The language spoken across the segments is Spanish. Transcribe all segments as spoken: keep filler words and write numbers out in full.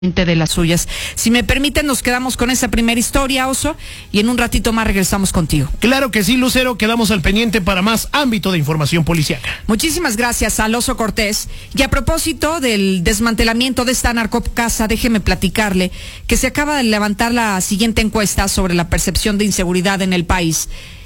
de las suyas. Si me permiten, nos quedamos con esa primera historia, Oso, y en un ratito más regresamos contigo. Claro que sí, Lucero, quedamos al pendiente para más ámbito de información policiaca. Muchísimas gracias al Oso Cortés. Y a propósito del desmantelamiento de esta narcocasa, déjeme platicarle que se acaba de levantar la siguiente encuesta sobre la percepción de inseguridad en el país.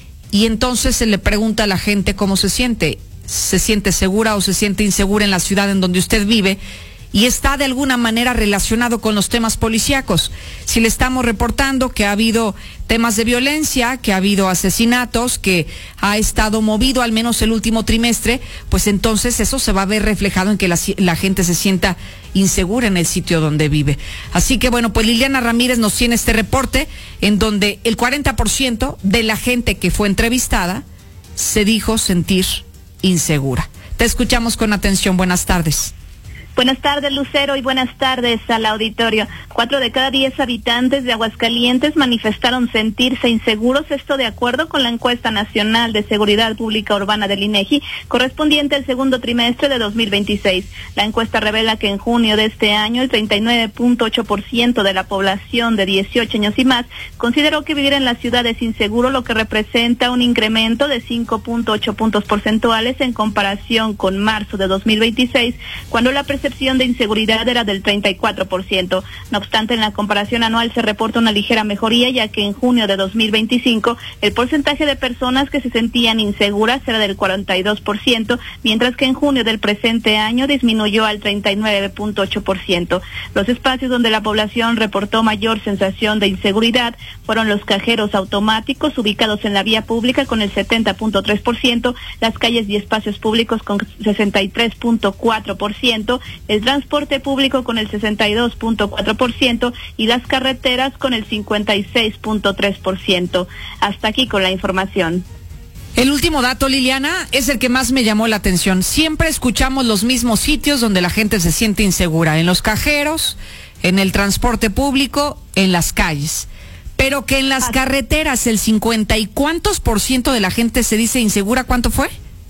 Y entonces se le pregunta a la gente cómo se siente. ¿Se siente segura o se siente insegura en la ciudad en donde usted vive? Y está de alguna manera relacionado con los temas policíacos. Si le estamos reportando que ha habido temas de violencia, que ha habido asesinatos, que ha estado movido al menos el último trimestre, pues entonces eso se va a ver reflejado en que la, la gente se sienta insegura en el sitio donde vive. Así que bueno, pues Liliana Ramírez nos tiene este reporte en donde el cuarenta por ciento de la gente que fue entrevistada se dijo sentir insegura. Te escuchamos con atención. Buenas tardes. Buenas tardes, Lucero, y buenas tardes al auditorio. Cuatro de cada diez habitantes de Aguascalientes manifestaron sentirse inseguros, esto de acuerdo con la encuesta nacional de seguridad pública urbana del INEGI, correspondiente al segundo trimestre de dos mil veintiséis. La encuesta revela que en junio de este año el treinta y nueve punto ocho por ciento de la población de dieciocho años y más consideró que vivir en la ciudad es inseguro, lo que representa un incremento de cinco punto ocho puntos porcentuales en comparación con marzo de dos mil veintiséis, cuando la percepción de inseguridad era del treinta y cuatro por ciento. No obstante, en la comparación anual se reporta una ligera mejoría, ya que en junio de dos mil veinticinco el porcentaje de personas que se sentían inseguras era del cuarenta y dos por ciento, mientras que en junio del presente año disminuyó al treinta y nueve punto ocho por ciento. Los espacios donde la población reportó mayor sensación de inseguridad fueron los cajeros automáticos ubicados en la vía pública con el setenta punto tres por ciento, las calles y espacios públicos con sesenta y tres punto cuatro por ciento, el transporte público con el sesenta y dos punto cuatro por ciento y las carreteras con el cincuenta y seis punto tres por ciento. Hasta aquí con la información. El último dato, Liliana, es el que más me llamó la atención. Siempre escuchamos los mismos sitios donde la gente se siente insegura, en los cajeros, en el transporte público, en las calles. Pero que en las carreteras el cincuenta y cuántos por ciento de la gente se dice insegura, ¿cuánto fue?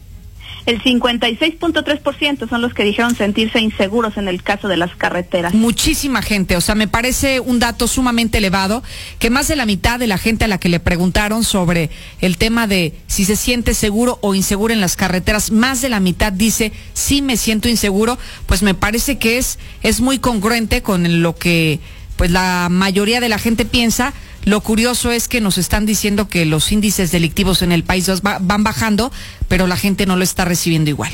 El cincuenta y seis punto tres por ciento son los que dijeron sentirse inseguros en el caso de las carreteras. Muchísima gente, o sea, me parece un dato sumamente elevado, que más de la mitad de la gente a la que le preguntaron sobre el tema de si se siente seguro o inseguro en las carreteras, más de la mitad dice, sí me siento inseguro. Pues me parece que es, es muy congruente con lo que pues la mayoría de la gente piensa. Lo curioso es que nos están diciendo que los índices delictivos en el país van bajando, pero la gente no lo está recibiendo igual.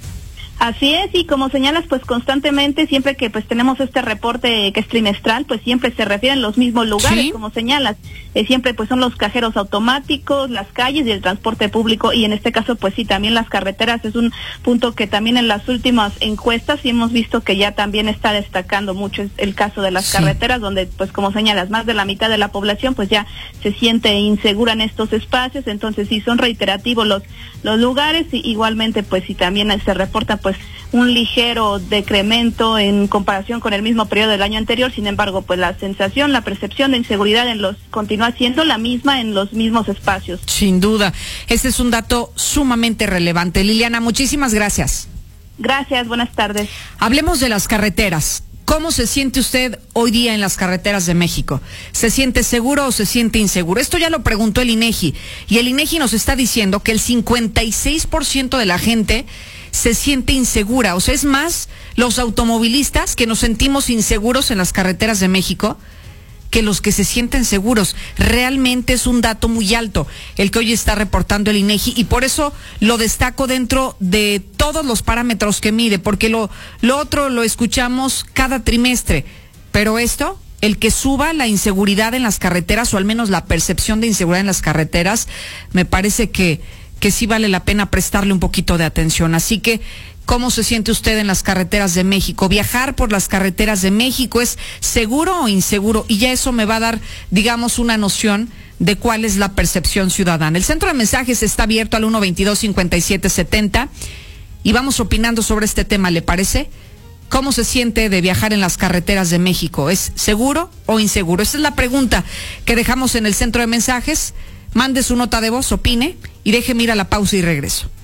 Así es, y como señalas, pues constantemente, siempre que pues tenemos este reporte que es trimestral, pues siempre se refieren los mismos lugares, ¿sí? Como señalas, eh, siempre pues son los cajeros automáticos, las calles y el transporte público, y en este caso pues sí, también las carreteras es un punto que también en las últimas encuestas sí hemos visto que ya también está destacando mucho el caso de las sí. carreteras, donde pues como señalas, más de la mitad de la población pues ya se siente insegura en estos espacios, entonces sí son reiterativos los, los lugares, y igualmente pues sí también se reporta pues un ligero decremento en comparación con el mismo periodo del año anterior. Sin embargo, pues la sensación, la percepción de inseguridad en los continúa siendo la misma en los mismos espacios. Sin duda, este es un dato sumamente relevante. Liliana, muchísimas gracias. Gracias, buenas tardes. Hablemos de las carreteras. ¿Cómo se siente usted hoy día en las carreteras de México? ¿Se siente seguro o se siente inseguro? Esto ya lo preguntó el INEGI, y el INEGI nos está diciendo que el cincuenta y seis por ciento de la gente se siente insegura. O sea, es más los automovilistas que nos sentimos inseguros en las carreteras de México que los que se sienten seguros. Realmente es un dato muy alto el que hoy está reportando el INEGI, y por eso lo destaco dentro de todos los parámetros que mide, porque lo, lo otro lo escuchamos cada trimestre, pero esto, el que suba la inseguridad en las carreteras, o al menos la percepción de inseguridad en las carreteras, me parece que que sí vale la pena prestarle un poquito de atención. Así que, ¿cómo se siente usted en las carreteras de México? ¿Viajar por las carreteras de México es seguro o inseguro? Y ya eso me va a dar, digamos, una noción de cuál es la percepción ciudadana. El centro de mensajes está abierto al uno veintidós cincuenta y siete setenta y vamos opinando sobre este tema, ¿le parece? ¿Cómo se siente de viajar en las carreteras de México? ¿Es seguro o inseguro? Esa es la pregunta que dejamos en el centro de mensajes. Mande su nota de voz, opine y déjeme ir a la pausa y regreso.